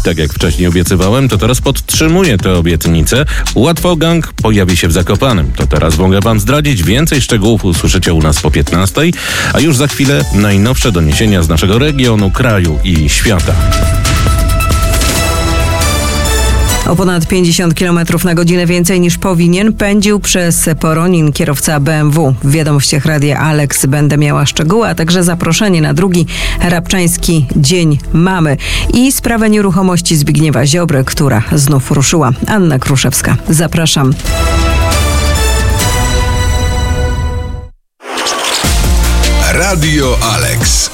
Tak jak wcześniej obiecywałem, to teraz podtrzymuję tę obietnicę. Łatwogang pojawi się w Zakopanem. To teraz mogę wam zdradzić. Więcej szczegółów usłyszycie u nas po 15:00, a już za chwilę najnowsze doniesienia z naszego regionu, kraju i świata. O ponad 50 km na godzinę więcej niż powinien pędził przez Poronin kierowca BMW. W wiadomościach Radia Alex będę miała szczegóły, a także zaproszenie na drugi Rabczański Dzień Mamy i sprawę nieruchomości Zbigniewa Ziobry, która znów ruszyła. Anna Kruszewska. Zapraszam. Radio Alex.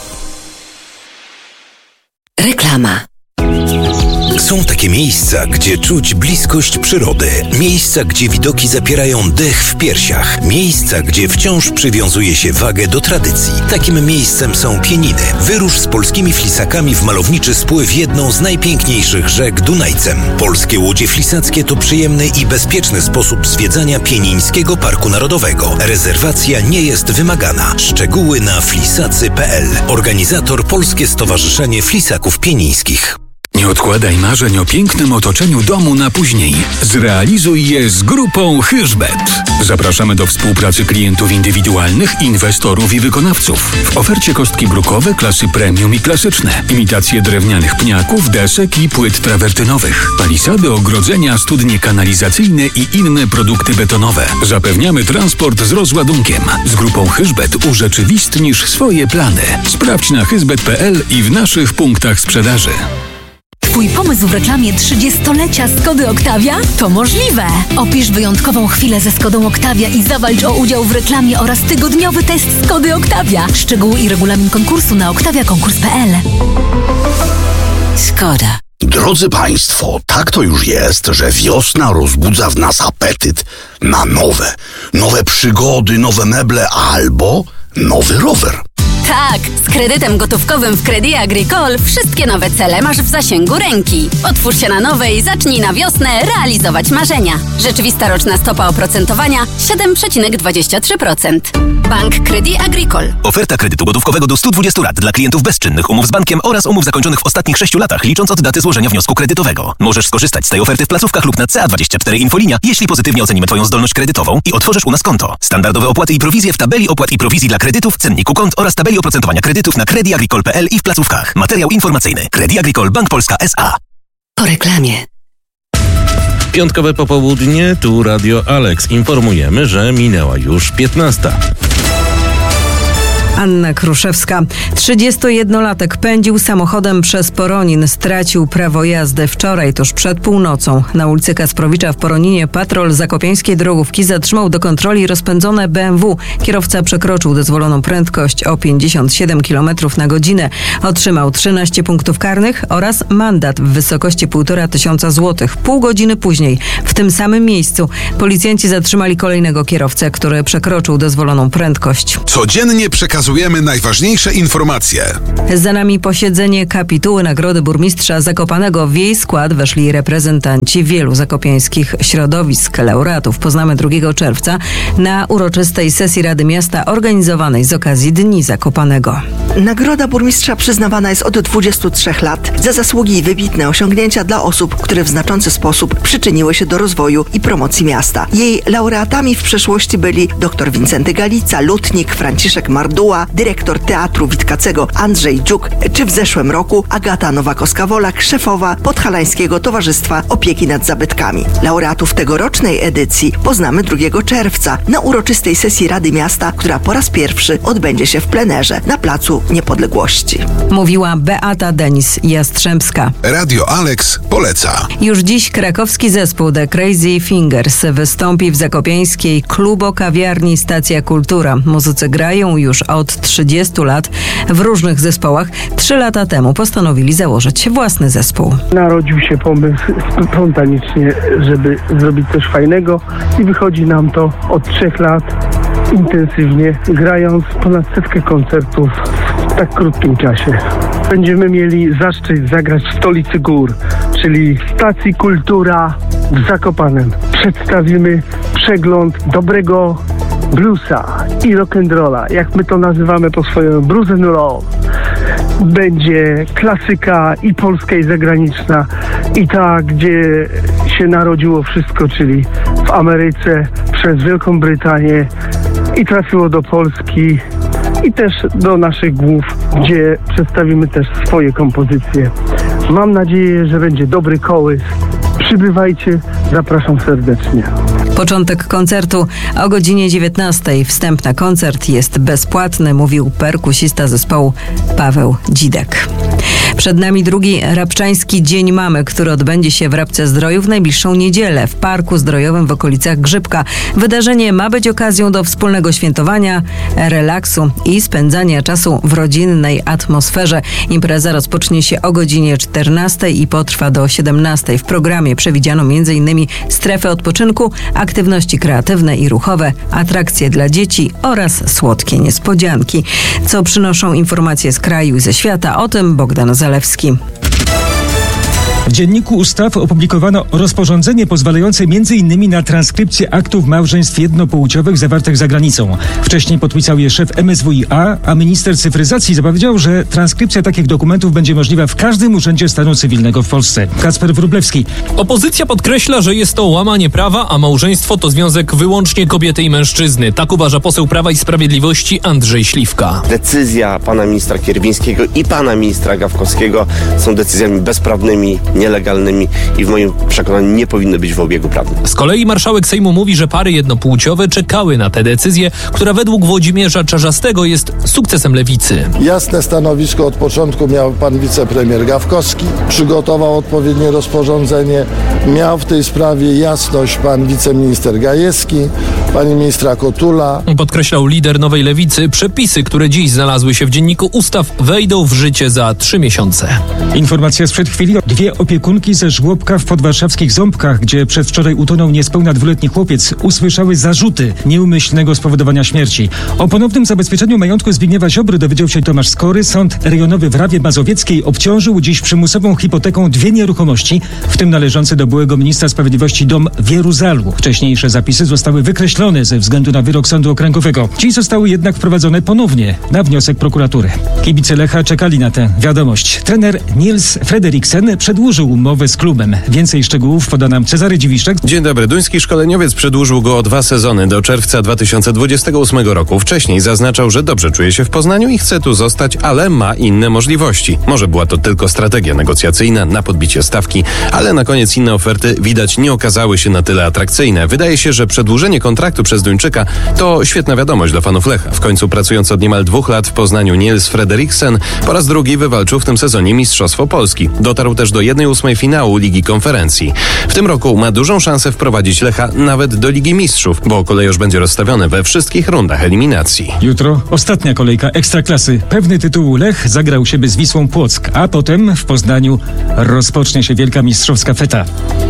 Reklama. Są takie miejsca, gdzie czuć bliskość przyrody. Miejsca, gdzie widoki zapierają dech w piersiach. Miejsca, gdzie wciąż przywiązuje się wagę do tradycji. Takim miejscem są Pieniny. Wyrusz z polskimi flisakami w malowniczy spływ jedną z najpiękniejszych rzek Dunajcem. Polskie łodzie flisackie to przyjemny i bezpieczny sposób zwiedzania Pienińskiego Parku Narodowego. Rezerwacja nie jest wymagana. Szczegóły na flisacy.pl. Organizator Polskie Stowarzyszenie Flisaków Pienińskich. Nie odkładaj marzeń o pięknym otoczeniu domu na później. Zrealizuj je z grupą Hyżbet. Zapraszamy do współpracy klientów indywidualnych, inwestorów i wykonawców. W ofercie kostki brukowe klasy premium i klasyczne, imitacje drewnianych pniaków, desek i płyt trawertynowych, palisady, ogrodzenia, studnie kanalizacyjne i inne produkty betonowe. Zapewniamy transport z rozładunkiem. Z grupą Hyżbet urzeczywistnisz swoje plany. Sprawdź na hyżbet.pl i w naszych punktach sprzedaży. Twój pomysł w reklamie 30-lecia Skody Octavia? To możliwe! Opisz wyjątkową chwilę ze Skodą Octavia i zawalcz o udział w reklamie oraz tygodniowy test Skody Octavia. Szczegóły i regulamin konkursu na octaviakonkurs.pl. Skoda. Drodzy Państwo, tak to już jest, że wiosna rozbudza w nas apetyt na nowe przygody, nowe meble albo nowy rower. Tak, z kredytem gotówkowym w Crédit Agricole wszystkie nowe cele masz w zasięgu ręki. Otwórz się na nowe i zacznij na wiosnę realizować marzenia. Rzeczywista roczna stopa oprocentowania 7,23%. Bank Crédit Agricole. Oferta kredytu gotówkowego do 120 lat dla klientów bezczynnych, umów z bankiem oraz umów zakończonych w ostatnich 6 latach, licząc od daty złożenia wniosku kredytowego. Możesz skorzystać z tej oferty w placówkach lub na CA24 Infolinia, jeśli pozytywnie ocenimy Twoją zdolność kredytową i otworzysz u nas konto. Standardowe opłaty i prowizje w tabeli opłat i prowizji dla kredytów, cenniku kont oraz tabeli oprocentowania kredytów na crediagricole.pl i w placówkach. Materiał informacyjny. Crédit Agricole Bank Polska S.A. Po reklamie. Piątkowe popołudnie, tu Radio Alex. Informujemy, że minęła już 15:00. Anna Kruszewska. 31-latek pędził samochodem przez Poronin. Stracił prawo jazdy wczoraj, tuż przed północą. Na ulicy Kasprowicza w Poroninie patrol zakopiańskiej drogówki zatrzymał do kontroli rozpędzone BMW. Kierowca przekroczył dozwoloną prędkość o 57 km na godzinę. Otrzymał 13 punktów karnych oraz mandat w wysokości 1500 zł. Pół godziny później, w tym samym miejscu, policjanci zatrzymali kolejnego kierowcę, który przekroczył dozwoloną prędkość. Codziennie przekazujemy najważniejsze informacje. Za nami posiedzenie kapituły Nagrody Burmistrza Zakopanego. W jej skład weszli reprezentanci wielu zakopiańskich środowisk. Laureatów poznamy 2 czerwca na uroczystej sesji Rady Miasta organizowanej z okazji Dni Zakopanego. Nagroda burmistrza przyznawana jest od 23 lat za zasługi i wybitne osiągnięcia dla osób, które w znaczący sposób przyczyniły się do rozwoju i promocji miasta. Jej laureatami w przeszłości byli dr Wincenty Galica, lutnik Franciszek Marduła, dyrektor Teatru Witkacego Andrzej Dziuk, czy w zeszłym roku Agata Nowakowska-Wolak, szefowa Podhalańskiego Towarzystwa Opieki nad Zabytkami. Laureatów tegorocznej edycji poznamy 2 czerwca na uroczystej sesji Rady Miasta, która po raz pierwszy odbędzie się w plenerze na Placu Niepodległości. Mówiła Beata Denis-Jastrzębska. Radio Alex poleca. Już dziś krakowski zespół The Crazy Fingers wystąpi w zakopiańskiej klubo-kawiarni Stacja Kultura. Muzycy grają już od 30 lat w różnych zespołach. 3 lata temu postanowili założyć własny zespół. Narodził się pomysł spontanicznie, żeby zrobić coś fajnego i wychodzi nam to od 3 lat intensywnie, grając ponad 100 koncertów w tak krótkim czasie. Będziemy mieli zaszczyt zagrać w stolicy gór, czyli Stacji Kultura w Zakopanem. Przedstawimy przegląd dobrego bluesa i rock'n'rolla, jak my to nazywamy po swojemu, blues and roll. będzie klasyka i polska, i zagraniczna, i ta, gdzie się narodziło wszystko, czyli w Ameryce przez Wielką Brytanię i trafiło do Polski i też do naszych głów, gdzie przedstawimy też swoje kompozycje. Mam nadzieję, że będzie dobry kołys. Przybywajcie, zapraszam serdecznie. Początek koncertu o godzinie 19:00. Wstęp na koncert jest bezpłatny, mówił perkusista zespołu Paweł Dzidek. Przed nami drugi Rabczański Dzień Mamy, który odbędzie się w Rabce-Zdroju w najbliższą niedzielę w Parku Zdrojowym w okolicach Grzybka. Wydarzenie ma być okazją do wspólnego świętowania, relaksu i spędzania czasu w rodzinnej atmosferze. Impreza rozpocznie się o godzinie 14:00 i potrwa do 17:00. W programie przewidziano m.in. strefę odpoczynku, aktywności kreatywne i ruchowe, atrakcje dla dzieci oraz słodkie niespodzianki. Co przynoszą informacje z kraju i ze świata, o tym Bogdan Zalewski. W Dzienniku Ustaw opublikowano rozporządzenie pozwalające m.in. na transkrypcję aktów małżeństw jednopłciowych zawartych za granicą. Wcześniej podpisał je szef MSWiA, a minister cyfryzacji zapowiedział, że transkrypcja takich dokumentów będzie możliwa w każdym urzędzie stanu cywilnego w Polsce. Kacper Wróblewski. Opozycja podkreśla, że jest to łamanie prawa, a małżeństwo to związek wyłącznie kobiety i mężczyzny. Tak uważa poseł Prawa i Sprawiedliwości Andrzej Śliwka. Decyzja pana ministra Kierwińskiego i pana ministra Gawkowskiego są decyzjami bezprawnymi, nielegalnymi i w moim przekonaniu nie powinny być w obiegu prawnym. Z kolei marszałek Sejmu mówi, że pary jednopłciowe czekały na tę decyzję, która według Włodzimierza Czarzastego jest sukcesem lewicy. Jasne stanowisko od początku miał pan wicepremier Gawkowski, przygotował odpowiednie rozporządzenie, miał w tej sprawie jasność pan wiceminister Gajewski, pani ministra Kotula. Podkreślał lider Nowej Lewicy, przepisy, które dziś znalazły się w Dzienniku Ustaw, wejdą w życie za 3 miesiące. Informacja sprzed chwili. 2 opiekunki ze żłobka w podwarszawskich Ząbkach, gdzie przedwczoraj utonął niespełna 2-letni chłopiec, usłyszały zarzuty nieumyślnego spowodowania śmierci. O ponownym zabezpieczeniu majątku Zbigniewa Ziobry dowiedział się Tomasz Skory. Sąd rejonowy w Rawie Mazowieckiej obciążył dziś przymusową hipoteką 2 nieruchomości, w tym należący do byłego ministra sprawiedliwości dom w Jeruzalu. Wcześniejsze zapisy zostały wykreślone ze względu na wyrok sądu okręgowego. Dziś zostały jednak wprowadzone ponownie na wniosek prokuratury. Kibice Lecha czekali na tę wiadomość. Trener Niels Frederiksen przedłużył umowę z klubem. Więcej szczegółów poda nam Cezary Dziwiszczak. Dzień dobry. Duński szkoleniowiec przedłużył go o 2 sezony do czerwca 2028 roku. Wcześniej zaznaczał, że dobrze czuje się w Poznaniu i chce tu zostać, ale ma inne możliwości. Może była to tylko strategia negocjacyjna na podbicie stawki, ale na koniec inne oferty widać nie okazały się na tyle atrakcyjne. Wydaje się, że przedłużenie kontraktu przez Duńczyka to świetna wiadomość dla fanów Lecha. W końcu pracując od niemal 2 lat w Poznaniu Niels Frederiksen po raz drugi wywalczył w tym sezonie Mistrzostwo Polski. Dotarł też do 1/8 finału Ligi Konferencji. W tym roku ma dużą szansę wprowadzić Lecha nawet do Ligi Mistrzów, bo kolejorz będzie rozstawiony we wszystkich rundach eliminacji. Jutro ostatnia kolejka Ekstraklasy. Pewny tytułu Lech zagra u siebie z Wisłą Płock, a potem w Poznaniu rozpocznie się wielka mistrzowska feta.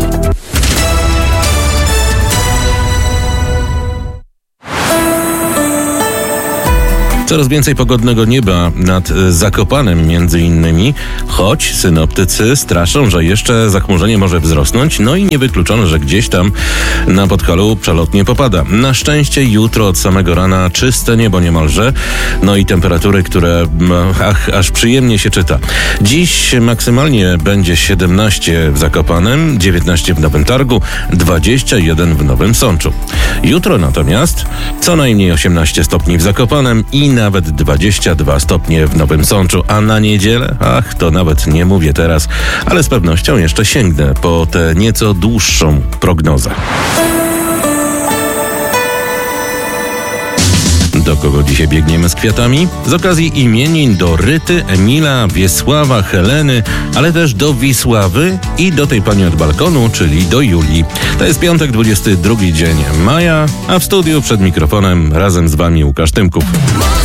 Coraz więcej pogodnego nieba nad Zakopanem między innymi, choć synoptycy straszą, że jeszcze zachmurzenie może wzrosnąć, no i niewykluczone, że gdzieś tam na Podhalu przelotnie popada. Na szczęście jutro od samego rana czyste niebo niemalże, no i temperatury, które aż przyjemnie się czyta. Dziś maksymalnie będzie 17 w Zakopanem, 19 w Nowym Targu, 21 w Nowym Sączu. Jutro natomiast co najmniej 18 stopni w Zakopanem i nawet 22 stopnie w Nowym Sączu, a na niedzielę, to nawet nie mówię teraz, ale z pewnością jeszcze sięgnę po tę nieco dłuższą prognozę. Do kogo dzisiaj biegniemy z kwiatami? Z okazji imienin do Ryty, Emila, Wiesława, Heleny, ale też do Wisławy i do tej pani od balkonu, czyli do Julii. To jest piątek, 22 dzień maja, a w studiu przed mikrofonem razem z wami Łukasz Tymków.